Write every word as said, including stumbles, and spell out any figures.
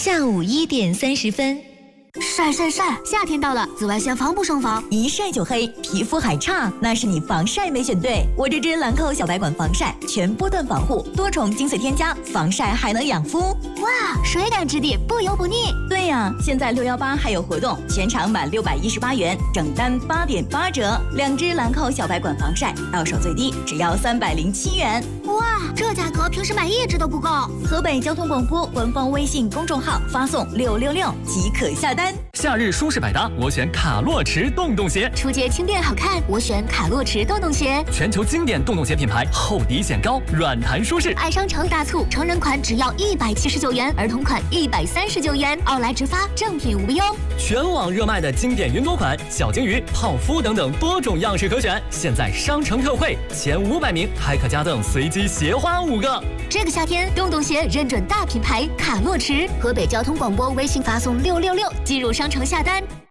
下午一点三十分。 晒晒晒！夏天到了，紫外线防不胜防， 一晒就黑，皮肤还差，那是你防晒没选对。我这支兰蔻小白管防晒，全波段防护，多重精粹添加，防晒还能养肤。 哇，水感质地，不油不腻。 对呀、啊，现在六一八还有活动，全场满六百一十八元，整单八点八折。两支兰蔻小白管防晒，到手最低只要三百零七元。 哇，这价格平时买一支都不够。 河北交通广播官方微信公众号发送六六六即可下单。 夏日舒适百搭，我选卡洛驰洞洞鞋。 出街轻便好看，我选卡洛驰洞洞鞋。 全球经典洞洞鞋品牌，厚底显高，软弹舒适。 爱商城大促，成人款只要一百七十九元，儿童款一百三十九元，奥莱直发，正品无忧。 全网热卖的经典云朵款、小金鱼、泡芙等等多种样式可选，现在商城特惠，前五百名还可加赠随机鞋花五个。 这个夏天，洞洞鞋认准大品牌卡洛驰，河北交通广播微信发送六六六，进入商城下单。